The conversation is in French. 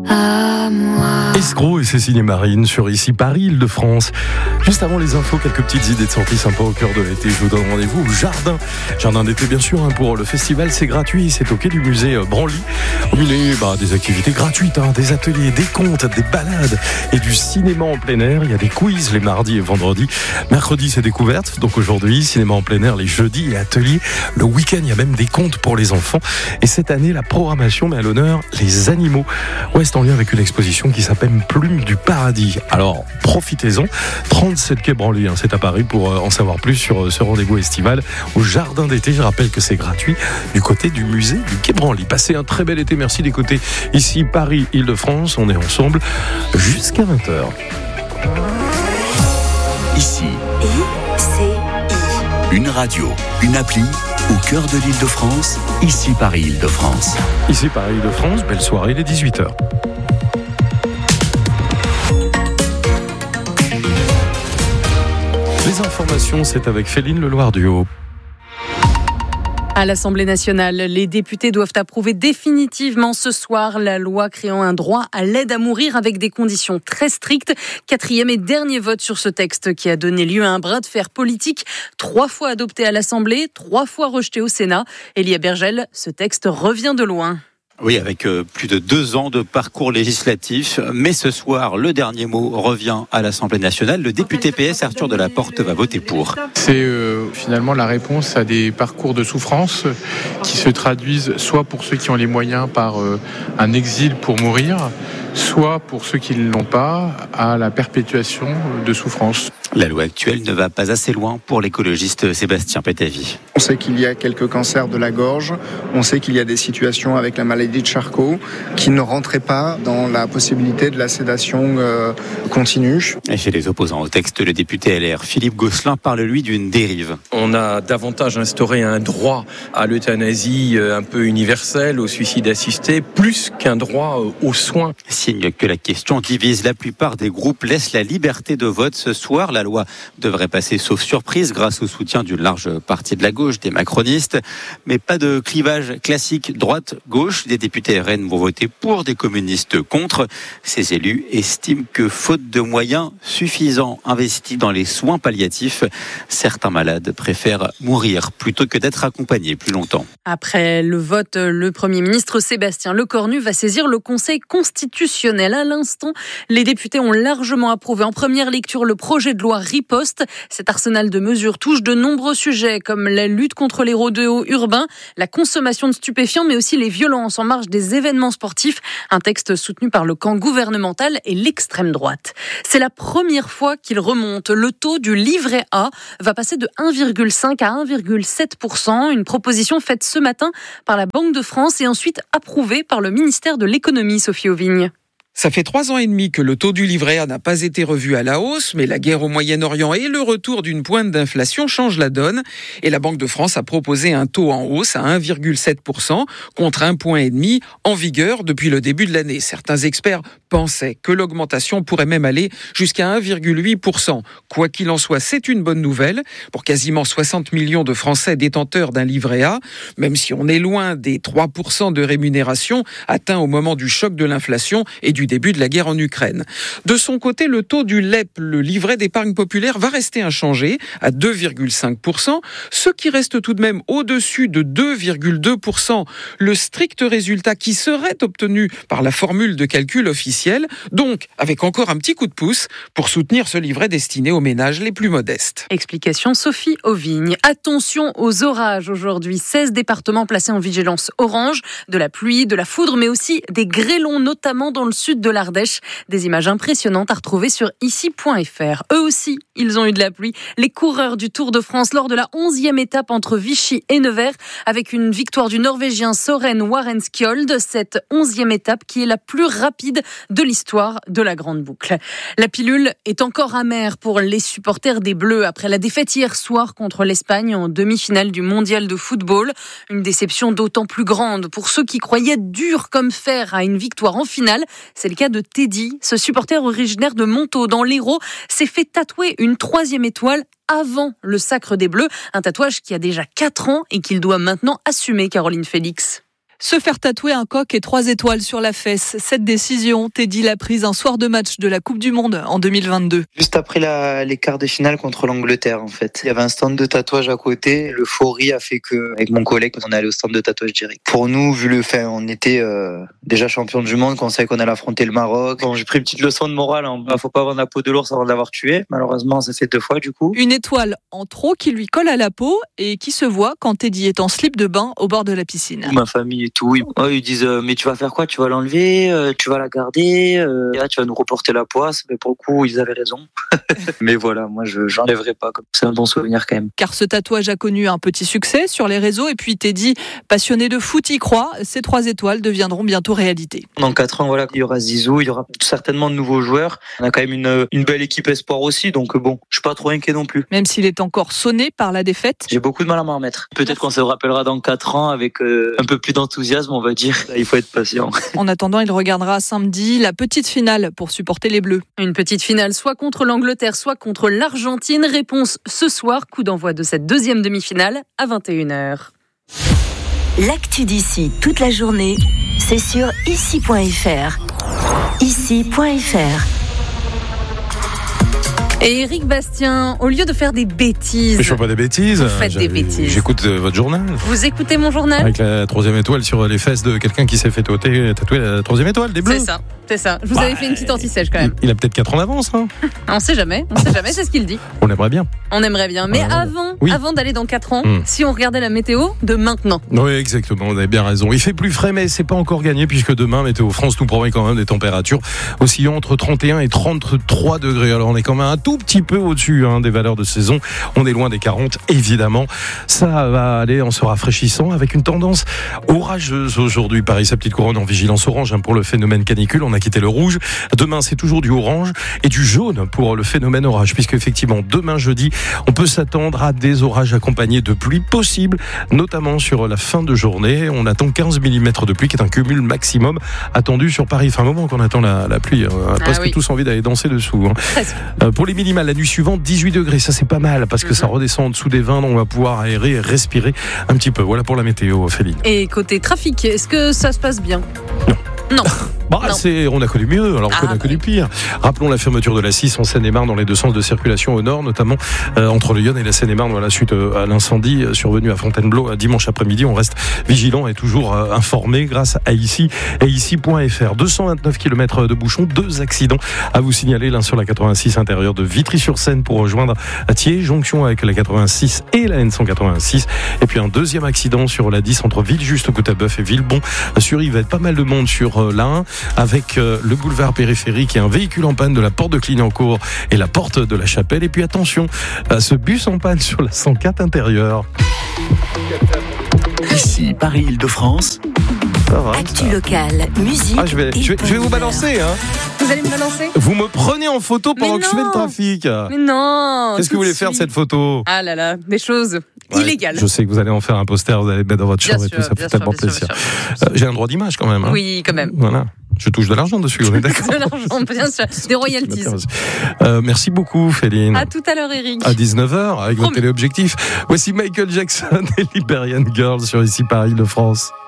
à moi. Escroc et Cécilia Marine sur Ici Paris, Île-de-France. Juste avant les infos, quelques petites idées de sortie sympa au cœur de l'été. Je vous donne rendez-vous au Jardin d'été bien sûr, pour le festival. C'est gratuit, c'est au quai du musée Branly. Au milieu, des activités gratuites, des ateliers, des contes, des balades et du cinéma en plein air. Il y a des quiz les mardis et vendredis. Mercredi, c'est découverte. Donc aujourd'hui, cinéma en plein air les jeudis et ateliers. Le week-end, il y a même des contes pour les enfants. Et cette année, la programmation met à l'honneur les animaux. Ouais, c'est en lien avec une exposition qui s'appelle Plume du paradis. Alors, profitez-en. 37 quai Branly, c'est à Paris pour en savoir plus sur ce rendez-vous estival au Jardin d'été. Je rappelle que c'est gratuit du côté du musée du quai Branly. Passez un très bel été. Merci d'écouter ici Paris, Île-de-France. On est ensemble jusqu'à 20h. Ici, une radio, une appli au cœur de l'Île-de-France. Ici Paris, Île-de-France. Ici Paris, Île-de-France. Belle soirée, il est 18h. Les informations, c'est avec Féline Leloir-Duhaut. À l'Assemblée nationale, les députés doivent approuver définitivement ce soir la loi créant un droit à l'aide à mourir avec des conditions très strictes. 4e et dernier vote sur ce texte qui a donné lieu à un bras de fer politique. 3 fois adopté à l'Assemblée, 3 fois rejeté au Sénat. Elia Bergel, ce texte revient de loin. Oui, avec plus de 2 ans de parcours législatif. Mais ce soir, le dernier mot revient à l'Assemblée nationale. Le député PS Arthur Delaporte va voter pour. C'est finalement la réponse à des parcours de souffrance qui se traduisent soit pour ceux qui ont les moyens par un exil pour mourir, soit pour ceux qui ne l'ont pas, à la perpétuation de souffrance. La loi actuelle ne va pas assez loin pour l'écologiste Sébastien Pétavy. On sait qu'il y a quelques cancers de la gorge, on sait qu'il y a des situations avec la maladie de Charcot qui ne rentraient pas dans la possibilité de la sédation continue. Et chez les opposants au texte, le député LR Philippe Gosselin parle lui d'une dérive. On a davantage instauré un droit à l'euthanasie un peu universel, au suicide assisté, plus qu'un droit aux soins. Signe que la question divise. La plupart des groupes laissent la liberté de vote ce soir. La loi devrait passer sauf surprise grâce au soutien d'une large partie de la gauche, des macronistes. Mais pas de clivage classique droite-gauche. Des députés RN vont voter pour, des communistes contre. Ces élus estiment que faute de moyens suffisants investis dans les soins palliatifs, certains malades préfèrent mourir plutôt que d'être accompagnés plus longtemps. Après le vote, le Premier ministre Sébastien Lecornu va saisir le Conseil constitutionnel. À l'instant, les députés ont largement approuvé en première lecture le projet de loi Riposte. Cet arsenal de mesures touche de nombreux sujets comme la lutte contre les rodéos urbains, la consommation de stupéfiants, mais aussi les violences en marge des événements sportifs. Un texte soutenu par le camp gouvernemental et l'extrême droite. C'est la première fois qu'il remonte. Le taux du livret A va passer de 1,5 à 1,7%. Une proposition faite ce matin par la Banque de France et ensuite approuvée par le ministère de l'économie, Sophie Auvigne. Ça fait 3 ans et demi que le taux du livret A n'a pas été revu à la hausse, mais la guerre au Moyen-Orient et le retour d'une pointe d'inflation changent la donne. Et la Banque de France a proposé un taux en hausse à 1,7% contre 1,5 point en vigueur depuis le début de l'année. Certains experts pensaient que l'augmentation pourrait même aller jusqu'à 1,8%. Quoi qu'il en soit, c'est une bonne nouvelle pour quasiment 60 millions de Français détenteurs d'un livret A, même si on est loin des 3% de rémunération atteints au moment du choc de l'inflation et du début de la guerre en Ukraine. De son côté, le taux du LEP, le livret d'épargne populaire, va rester inchangé à 2,5%, ce qui reste tout de même au-dessus de 2,2%, le strict résultat qui serait obtenu par la formule de calcul officielle, donc avec encore un petit coup de pouce pour soutenir ce livret destiné aux ménages les plus modestes. Explication Sophie Auvigne. Attention aux orages aujourd'hui. 16 départements placés en vigilance orange, de la pluie, de la foudre, mais aussi des grêlons, notamment dans le sud de l'Ardèche. Des images impressionnantes à retrouver sur ici.fr. Eux aussi, ils ont eu de la pluie. Les coureurs du Tour de France lors de la 11e étape entre Vichy et Nevers, avec une victoire du Norvégien Søren Warenskjold. Cette 11e étape qui est la plus rapide de l'histoire de la Grande Boucle. La pilule est encore amère pour les supporters des Bleus après la défaite hier soir contre l'Espagne en demi-finale du Mondial de football. Une déception d'autant plus grande pour ceux qui croyaient dur comme fer à une victoire en finale. C'est le cas de Teddy. Ce supporter originaire de Montaut dans l'Hérault s'est fait tatouer une 3e étoile avant le sacre des Bleus. Un tatouage qui a déjà 4 ans et qu'il doit maintenant assumer, Caroline Félix. Se faire tatouer un coq et 3 étoiles sur la fesse. Cette décision, Teddy l'a prise un soir de match de la Coupe du Monde en 2022. Juste après les quarts de finale contre l'Angleterre, en fait. Il y avait un stand de tatouage à côté. L'euphorie a fait que, avec mon collègue, on est allé au stand de tatouage direct. Pour nous, vu le fait, on était déjà champion du monde, qu'on savait qu'on allait affronter le Maroc. Bon, j'ai pris une petite leçon de morale. Faut pas avoir la peau de l'ours avant d'avoir tué. Malheureusement, ça fait 2 fois du coup. Une étoile en trop qui lui colle à la peau et qui se voit quand Teddy est en slip de bain au bord de la piscine. Ma famille et tout, ils disent mais tu vas faire quoi? Tu vas l'enlever? Tu vas la garder? Et là, tu vas nous reporter la poisse. Mais pour le coup, ils avaient raison. Mais voilà, moi, j'enlèverai pas. C'est un bon souvenir quand même. Car ce tatouage a connu un petit succès sur les réseaux. Et puis Teddy, passionné de foot, y croit. Ces 3 étoiles deviendront bientôt réalité. Dans 4 ans, voilà, il y aura Zizou, il y aura certainement de nouveaux joueurs. On a quand même une belle équipe espoir aussi. Donc bon, je suis pas trop inquiet non plus. Même s'il est encore sonné par la défaite. J'ai beaucoup de mal à m'en remettre. Peut-être qu'on se rappellera dans 4 ans avec un peu plus d'enthousiasme, on va dire. Il faut être patient. En attendant, il regardera samedi la petite finale pour supporter les Bleus. Une petite finale soit contre l'Angleterre, soit contre l'Argentine. Réponse ce soir, coup d'envoi de cette deuxième demi-finale à 21h. L'actu d'ici toute la journée, c'est sur ici.fr. Ici.fr. Et Éric Bastien, au lieu de faire des bêtises... Mais je fais pas des bêtises. Vous faites des bêtises. J'écoute votre journal. Vous écoutez mon journal ? Avec la 3e étoile sur les fesses de quelqu'un qui s'est fait tatouer la 3e étoile des Bleus. C'est ça. Je vous avais fait une petite anti-sèche quand même. Il a peut-être 4 ans d'avance. Hein. On sait jamais, c'est ce qu'il dit. On aimerait bien. Mais avant d'aller dans 4 ans, si on regardait la météo de maintenant. Oui, exactement, vous avez bien raison. Il fait plus frais, mais c'est pas encore gagné, puisque demain, Météo France nous promet quand même des températures oscillant entre 31 et 33 degrés. Alors on est quand même un tout petit peu au-dessus des valeurs de saison. On est loin des 40, évidemment. Ça va aller en se rafraîchissant avec une tendance orageuse aujourd'hui. Paris, sa petite couronne en vigilance orange pour le phénomène canicule. On a quitté le rouge. Demain, c'est toujours du orange et du jaune pour le phénomène orage, puisque effectivement, demain jeudi, on peut s'attendre à des orages accompagnés de pluie possible, notamment sur la fin de journée. On attend 15 mm de pluie, qui est un cumul maximum attendu sur Paris. Enfin, un moment qu'on attend la pluie. On a presque tous envie d'aller danser dessous. Pour les minimales, la nuit suivante, 18 degrés. Ça, c'est pas mal parce que ça redescend en dessous des 20. Donc on va pouvoir aérer et respirer un petit peu. Voilà pour la météo, Féline. Et côté trafic, est-ce que ça se passe bien ? Non. On a connu mieux, alors qu'on a connu pire. Rappelons la fermeture de la 6 en Seine-et-Marne dans les 2 sens de circulation au nord, notamment entre le Yonne et la Seine-et-Marne, suite à l'incendie survenu à Fontainebleau dimanche après-midi. On reste vigilant et toujours informé grâce à ici et ici.fr. 229 km de bouchons, 2 accidents à vous signaler, l'un sur la 86 intérieure de Vitry-sur-Seine pour rejoindre Thiers, jonction avec la 86 et la N186. Et puis un deuxième accident sur la 10 entre Villejuste-Coutabeuf et Villebon sur Yvette. Pas mal de monde sur la 1 avec le boulevard périphérique et un véhicule en panne de la porte de Clignancourt et la porte de la Chapelle. Et puis attention à ce bus en panne sur la 104 intérieure. Ici, Paris-Île-de-France. Actu locale, musique. Je vais vous balancer. Vous allez me balancer ? Vous me prenez en photo pendant que je fais le trafic. Mais non. Qu'est-ce que vous voulez faire de cette photo ? Ah là là, des choses illégales. Je sais que vous allez en faire un poster, vous allez le mettre dans votre chambre et tout, ça fait tellement plaisir. J'ai un droit d'image quand même. Oui, quand même. Voilà. Je touche de l'argent dessus, on est d'accord. De l'argent, bien sûr. Des royalties. Merci beaucoup, Féline. À tout à l'heure, Eric. À 19h, avec votre téléobjectif. Voici Michael Jackson et Liberian Girl sur Ici Paris-Île-de-France.